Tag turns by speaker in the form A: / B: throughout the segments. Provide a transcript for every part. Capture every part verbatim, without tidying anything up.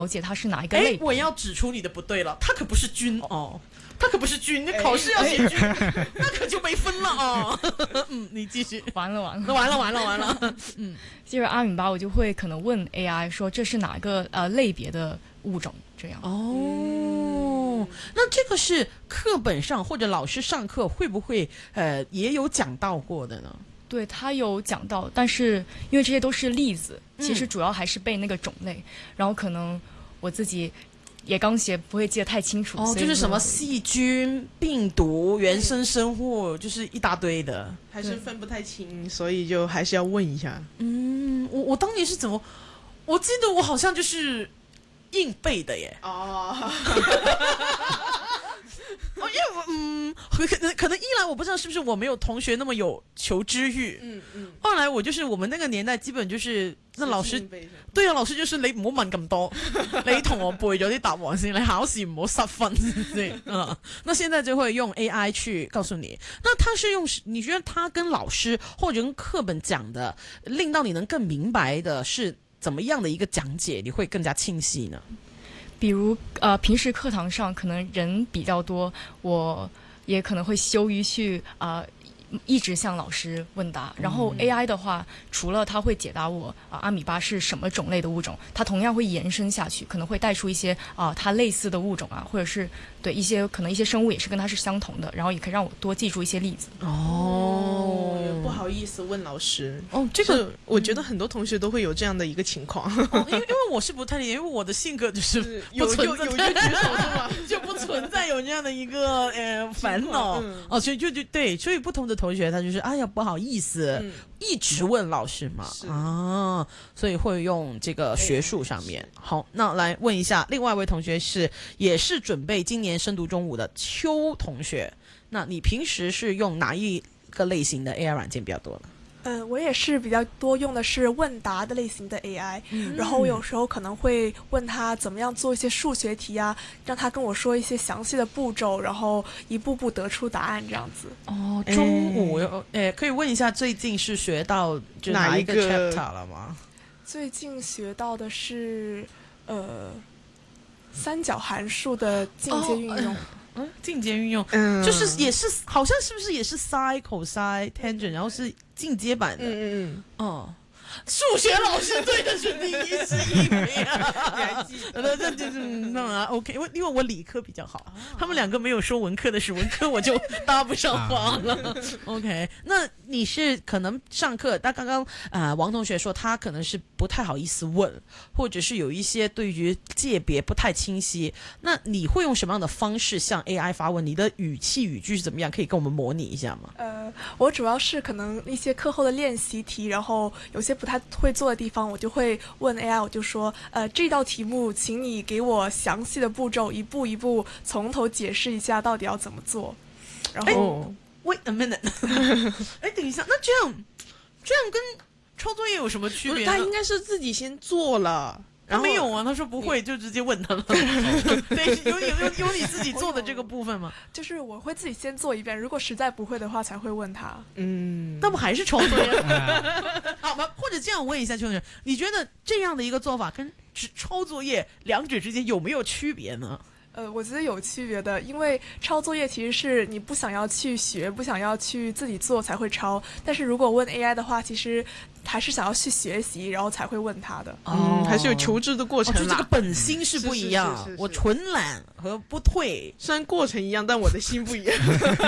A: 了解它是哪一个类别。
B: 我要指出你的不对了，它可不是军哦。他可不是军，那考试要写军，那可就没分了啊！嗯，你继续。
A: 完了完了
B: 完了完了完了。
A: 嗯，接着阿米巴，我就会可能问 A I 说这是哪个呃类别的物种，这样。
B: 哦，那这个是课本上或者老师上课会不会呃也有讲到过的呢？
A: 对，他有讲到，但是因为这些都是例子，其实主要还是背那个种类，嗯、然后可能我自己。也刚学不会记得太清楚
B: 哦，就是什么细菌、病毒、原生生物，就是一大堆的，
C: 还是分不太清，所以就还是要问一下。
B: 嗯，我我当年是怎么？我记得我好像就是硬背的耶。哦。哦，因为我嗯，可能可能一来我不知道是不是我没有同学那么有求知欲，嗯嗯。二來我就是我們那個年代基本就是那老師，對啊，老師就是你唔好問咁多，你同我背咗啲答案先，你考試唔好失分先。嗯，那現在就會用 A I 去告訴你，那他是用你覺得他跟老師或者跟課本講的，令到你能更明白的是怎麼樣的一個講解，你會更加清晰呢？
A: 比如呃，平时课堂上可能人比较多，我也可能会羞于去啊、呃、一直向老师问答。然后 A I 的话，除了它会解答我啊、呃、阿米巴是什么种类的物种，它同样会延伸下去，可能会带出一些啊、呃、它类似的物种啊，或者是对一些可能一些生物也是跟它是相同的，然后也可以让我多记住一些例子。
C: 哦，不好意思问老师。哦，这个我觉得很多同学都会有这样的一个情况。
B: 哦、因为因为我是不太理解，因为我的性格就是不存在，
C: 有有有一个举手是吗？
B: 就不存在有这样的一个呃烦恼、嗯、哦，所以就就对，所以不同的同学他就是哎呀不好意思、嗯、一直问老师嘛啊，所以会用这个学术上面。好，那来问一下另外一位同学是也是准备今年升读中五的邱同学，那你平时是用哪一个类型的 A I 软件比较多呢？
D: 呃，我也是比较多用的是问答的类型的 A I，、嗯、然后我有时候可能会问他怎么样做一些数学题啊，让他跟我说一些详细的步骤，然后一步步得出答案这样子。
B: 哦，中午诶，可以问一下最近是学到就哪一个 chapter 了吗？
D: 最近学到的是呃三角函数的进阶运用。哦
B: 嗯，进阶运用，嗯，就是也是好像是不是也是 sin cos tangent， 然后是进阶版的，嗯嗯嗯，哦。数学老师对的是第一是一名啊，你还记得？这就是那啊 ，OK， 因为因为我理科比较好，啊、他们两个没有说文科的是文科，我就搭不上话了。啊、OK， 那你是可能上课，但刚刚啊、呃，王同学说他可能是不太好意思问，或者是有一些对于界别不太清晰，那你会用什么样的方式向 A I 发问？你的语气语句是怎么样？可以跟我们模拟一下吗？
D: 呃，我主要是可能一些课后的练习题，然后有些不太会做的地方，我就会问 A I， 我就说，呃，这道题目，请你给我详细的步骤，一步一步从头解释一下到底要怎么做。然后
B: ，Wait a minute， 哎，等一下，那这样这样跟抄作业有什么区别呢？
C: 他应该是自己先做了。
B: 他没有啊，他说不会，就直接问他了。对，有有有有你自己做的这个部分吗？
D: 就是我会自己先做一遍，如果实在不会的话才会问他。
B: 嗯，那不还是抄作业？好吧，或者这样问一下邱同学，你觉得这样的一个做法跟抄作业两者之间有没有区别呢？
D: 呃，我觉得有区别的，因为抄作业其实是你不想要去学，不想要去自己做才会抄，但是如果问 A I 的话，其实还是想要去学习，然后才会问他的。
C: 嗯，还是有求知的过程啦、
B: 哦、就这个本心是不一样，是是是是是我纯懒和不退，
C: 虽然过程一样，但我的心不一样。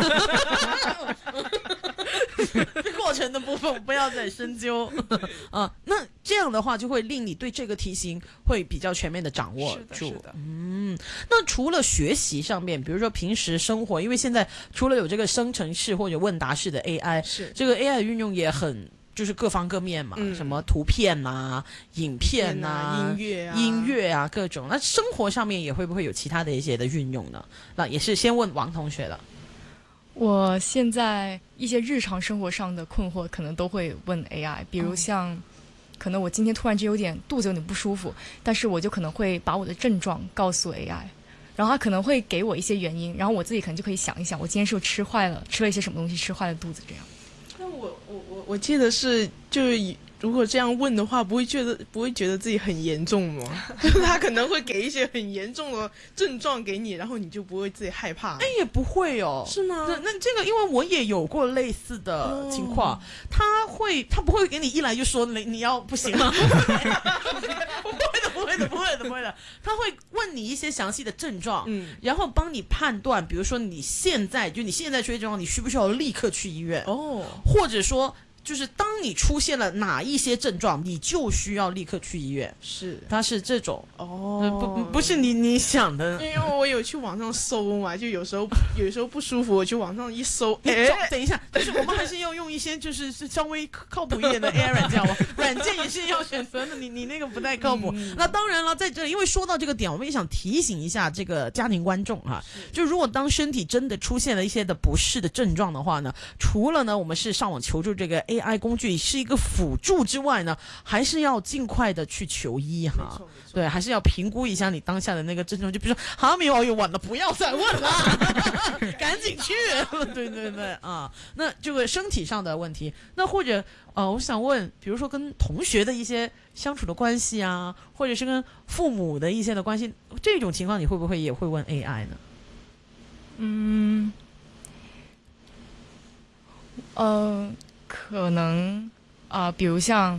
B: 过程的部分我不要再深究啊。那这样的话就会令你对这个题型会比较全面的掌握住。
D: 是的，是的。
B: 嗯，那除了学习上面，比如说平时生活，因为现在除了有这个生成式或者问答式的 A I， 是这个 A I 的运用也很就是各方各面嘛，嗯、什么图片啊、影片啊、
C: 音乐啊、
B: 音乐啊各种。那生活上面也会不会有其他的一些的运用呢？那也是先问王同学了。
A: 我现在一些日常生活上的困惑可能都会问 A I， 比如像可能我今天突然间有点肚子有点不舒服，但是我就可能会把我的症状告诉 A I， 然后他可能会给我一些原因，然后我自己可能就可以想一想，我今天是不是吃坏了，吃了一些什么东西吃坏了肚子这样。
C: 那我我我我记得是就是如果这样问的话，不会觉得不会觉得自己很严重吗？他可能会给一些很严重的症状给你，然后你就不会自己害怕。
B: 哎，也不会哦，
C: 是吗？
B: 那那这个，因为我也有过类似的情况，哦、他会他不会给你一来就说你你要不行吗？不会的，不会的，不会的，不会的，他会问你一些详细的症状，嗯，然后帮你判断，比如说你现在就你现在出现症状，你需不需要立刻去医院？哦，或者说。就是当你出现了哪一些症状，你就需要立刻去医院。
C: 是，
B: 它是这种哦，不不是你你想的。
C: 因为我有去网上搜嘛，就有时候有时候不舒服，我去网上一搜。
B: 哎，等一下，但是我们还是要用一些就是是稍微靠谱一点的 A I 软件吗？软件也是要选择的，你你那个不太靠谱。嗯、那当然了，在这里，因为说到这个点，我们也想提醒一下这个家庭观众哈、啊，就如果当身体真的出现了一些的不适的症状的话呢，除了呢我们是上网求助这个。A I 工具是一个辅助之外呢，还是要尽快的去求医哈。对，还是要评估一下你当下的那个症状，就比如说哈密哦，晚了，不要再问了，赶紧去。对对对啊，那这个身体上的问题，那或者呃，我想问，比如说跟同学的一些相处的关系啊，或者是跟父母的一些的关系，这种情况你会不会也会问 A I 呢？
A: 嗯，呃。可能啊、呃，比如像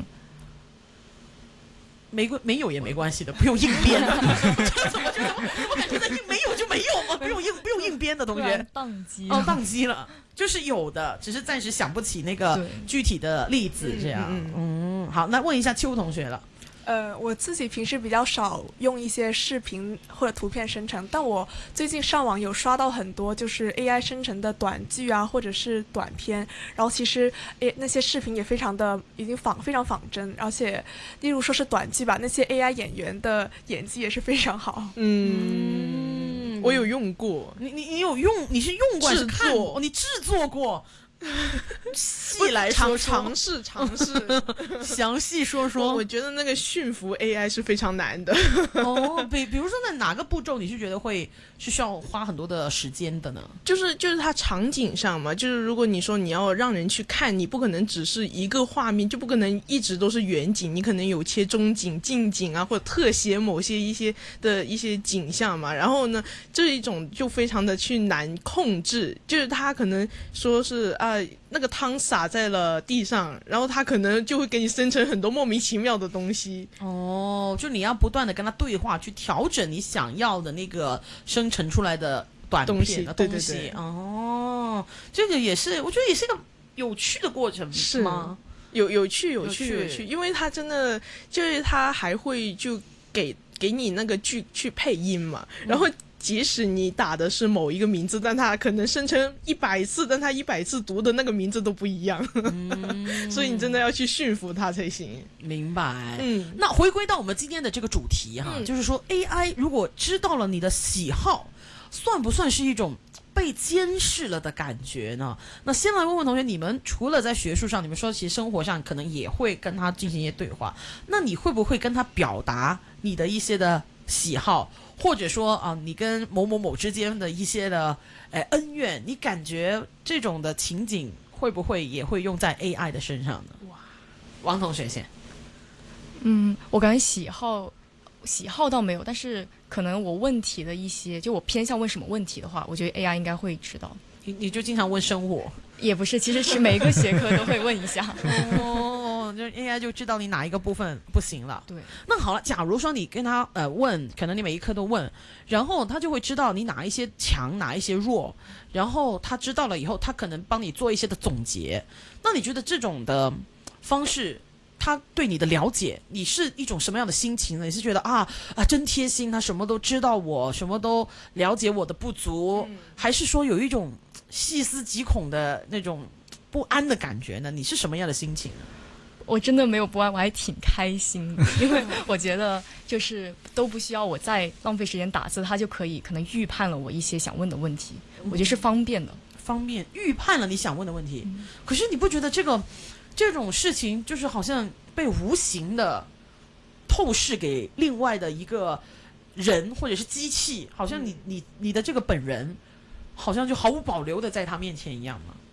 B: 没没有也没关系的，不用硬编的。这怎么就我感觉在硬没有就没有吗？不用硬不用硬编的同学，
A: 宕机
B: 哦，宕机了，就是有的，只是暂时想不起那个具体的例子，这样。嗯, 嗯，好，那问一下邱同学了。
D: 呃，我自己平时比较少用一些视频或者图片生成，但我最近上网有刷到很多就是 A I 生成的短剧啊，或者是短片，然后其实诶那些视频也非常的已经仿非常仿真，而且例如说是短剧吧，那些 A I 演员的演技也是非常好。
C: 嗯，我有用过，
B: 你你你有用？你是用过还是看过？你制作过？细来说说，
C: 尝试尝试，
B: 详细说说。
C: 我觉得那个驯服 A I 是非常难的。
B: 哦，比比如说在哪个步骤你是觉得会是需要花很多的时间的呢？
C: 就是就是它场景上嘛，就是如果你说你要让人去看，你不可能只是一个画面，就不可能一直都是远景，你可能有切中景、近景啊，或者特写某些一些的一些景象嘛。然后呢，这一种就非常的去难控制，就是它可能说是啊。那个汤洒在了地上，然后他可能就会给你生成很多莫名其妙的东西。
B: 哦，就你要不断的跟他对话，去调整你想要的那个生成出来的短片的东西。
C: 对对对。
B: 哦，这个也是，我觉得也是一个有趣的过程，
C: 是吗？有有趣有趣有趣，因为他真的就是他还会就给给你那个剧去配音嘛，然后。即使你打的是某一个名字，但它可能生成一百次，但它一百次读的那个名字都不一样，嗯、所以你真的要去驯服它才行。
B: 明白。嗯，那回归到我们今天的这个主题哈，嗯、就是说 A I 如果知道了你的喜好，算不算是一种被监视了的感觉呢？那先来问问同学，你们除了在学术上，你们说其实生活上可能也会跟他进行一些对话，那你会不会跟他表达你的一些的喜好？或者说啊，你跟某某某之间的一些的呃恩怨，你感觉这种的情景会不会也会用在 A I 的身上呢？哇，王同学先。
A: 嗯，我感觉喜好喜好倒没有，但是可能我问题的一些，就我偏向问什么问题的话，我觉得 A I 应该会知道。
B: 你你就经常问生活？
A: 也不是，其实是每一个学科都会问一下。
B: 哦，就 A I 就知道你哪一个部分不行了。
A: 对。
B: 那好了，假如说你跟他呃问，可能你每一科都问，然后他就会知道你哪一些强，哪一些弱，然后他知道了以后，他可能帮你做一些的总结。那你觉得这种的方式，他对你的了解，你是一种什么样的心情呢？你是觉得啊啊真贴心，他什么都知道我，什么都了解我的不足，嗯、还是说有一种细思极恐的那种不安的感觉呢？你是什么样的心情呢？
A: 我真的没有不安，我还挺开心的，因为我觉得就是都不需要我再浪费时间打字，他就可以可能预判了我一些想问的问题，我觉得是方便的。
B: 方便预判了你想问的问题，嗯、可是你不觉得这个这种事情就是好像被无形的透视给另外的一个人或者是机器，好像你你你的这个本人好像就毫无保留的在他面前一样吗？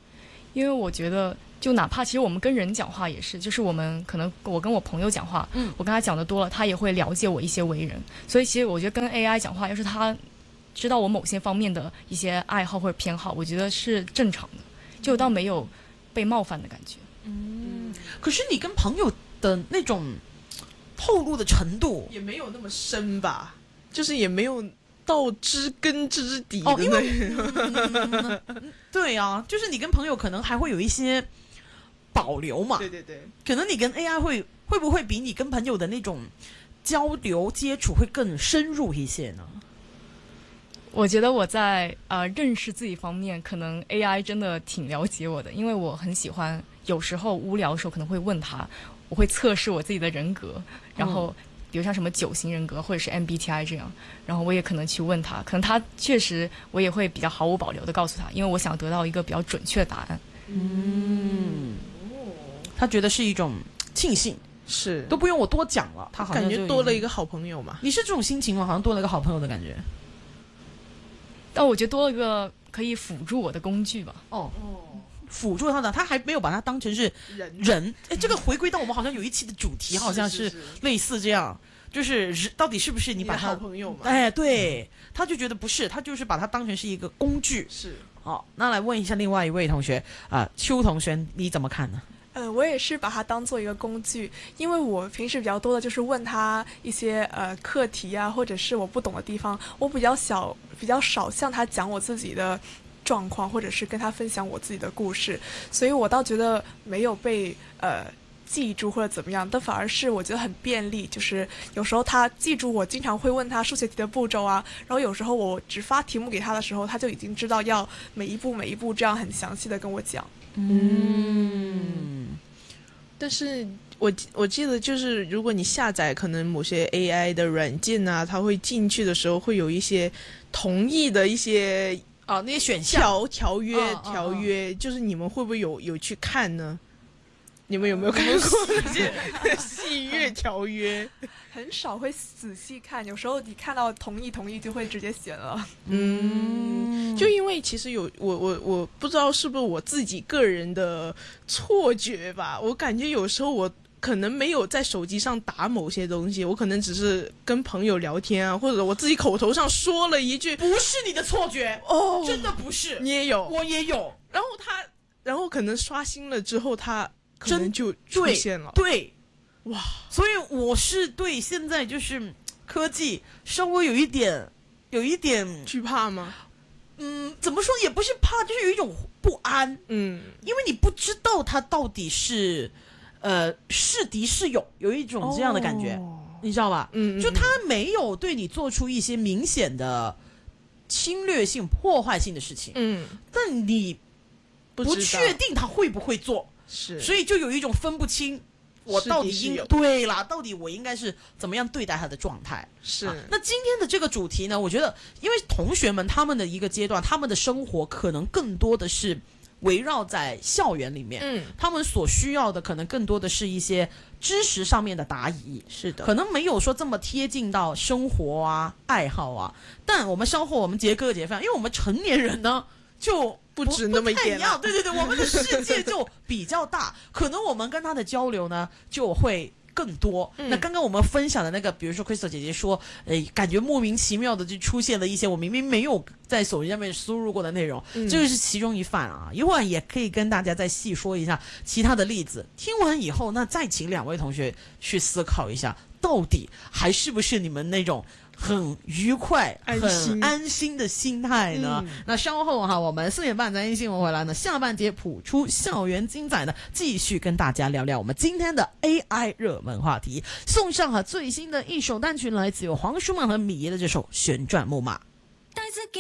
A: 因为我觉得就哪怕其实我们跟人讲话也是，就是我们可能我跟我朋友讲话，嗯，我跟他讲的多了，他也会了解我一些为人，所以其实我觉得跟 A I 讲话，要是他知道我某些方面的一些爱好或者偏好，我觉得是正常的，就倒没有被冒犯的感觉。
B: 嗯，可是你跟朋友的那种透露的程度
C: 也没有那么深吧，就是也没有到知根知底的
B: 哦，因为、
C: 嗯、
B: 对啊，就是你跟朋友可能还会有一些保留嘛。
C: 对对对，
B: 可能你跟 A I 会会不会比你跟朋友的那种交流接触会更深入一些呢？
A: 我觉得我在呃认识自己方面，可能 A I 真的挺了解我的，因为我很喜欢，有时候无聊的时候可能会问他，我会测试我自己的人格，然后比如像什么九型人格或者是 M B T I 这样，然后我也可能去问他，可能他确实我也会比较毫无保留的告诉他，因为我想得到一个比较准确的答案。
B: 嗯，他觉得是一种庆幸，
C: 是
B: 都不用我多讲了，他好像
C: 感觉多了一个好朋友嘛。
B: 你是这种心情吗？好像多了一个好朋友的感觉。
A: 但我觉得多了一个可以辅助我的工具吧。
B: 哦哦，辅助他的，他还没有把他当成是人。人，哎，这个回归到我们好像有一期的主题，好像是类似这样，就是到底是不是你把他
C: 好朋友嘛？
B: 哎，对，他就觉得不是，他就是把他当成是一个工具。
C: 是。
B: 好，那来问一下另外一位同学啊、呃，邱同学，你怎么看呢？
D: 呃，我也是把它当做一个工具，因为我平时比较多的就是问他一些呃课题啊，或者是我不懂的地方，我比较小比较少向他讲我自己的状况，或者是跟他分享我自己的故事，所以我倒觉得没有被呃记住或者怎么样，但反而是我觉得很便利，就是有时候他记住我经常会问他数学题的步骤啊，然后有时候我只发题目给他的时候，他就已经知道要每一步每一步这样很详细的跟我讲。
B: 嗯，
C: 但是我我记得就是如果你下载可能某些 A I 的软件啊，它会进去的时候会有一些同意的一些
B: 啊那些选项
C: 条条约、
B: 哦、
C: 条约、哦，就是你们会不会有有去看呢？你们有没有看过那些戏约条约？
D: 很少会仔细看，有时候你看到同意同意就会直接选了。
C: 嗯，就因为其实有我我我不知道是不是我自己个人的错觉吧，我感觉有时候我可能没有在手机上打某些东西，我可能只是跟朋友聊天啊，或者我自己口头上说了一句，
B: 不是你的错觉哦，真的不是，
C: 你也有，
B: 我也有，
C: 然后他，然后可能刷新了之后，他可能就出现了，
B: 对。对
C: 哇，
B: 所以我是对现在就是科技稍微有一点有一点
C: 惧怕吗？
B: 嗯，怎么说也不是怕，就是有一种不安。嗯，因为你不知道它到底是呃是敌是友，有一种这样的感觉，哦、你知道吧？嗯，就它没有对你做出一些明显的侵略性、破坏性的事情。嗯，但你不确定它会不会做，
C: 是，
B: 所以就有一种分不清。我到底应对啦？到底我应该是怎么样对待他的状态？
C: 是、
B: 啊。那今天的这个主题呢？我觉得，因为同学们他们的一个阶段，他们的生活可能更多的是围绕在校园里面，嗯，他们所需要的可能更多的是一些知识上面的答疑，
C: 是的，
B: 可能没有说这么贴近到生活啊、爱好啊。但我们稍后我们结哥姐分享，因为我们成年人呢就。
C: 不止那么一点
B: 了，对对对，我们的世界就比较大，可能我们跟他的交流呢就会更多。嗯、那刚刚我们分享的那个，比如说 Crystal 姐姐说，诶，感觉莫名其妙的就出现了一些我明明没有在手机上面输入过的内容，嗯、这个是其中一范啊。一会儿也可以跟大家再细说一下其他的例子。听完以后，那再请两位同学去思考一下，到底还是不是你们那种。很愉快、很安心的心态呢、嗯。那稍后哈，我们四点半咱一新闻回来呢，下半节谱出校园精彩呢，继续跟大家聊聊我们今天的 A I 热门话题。送上哈最新的一首单曲，来自有黄舒曼和米爷的这首《旋转木马》。